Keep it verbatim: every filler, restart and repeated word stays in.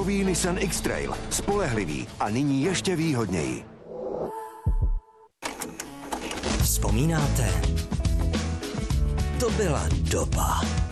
Nový Nissan X-Trail. Spolehlivý a nyní ještě výhodněji. Vzpomínáte? To byla doba.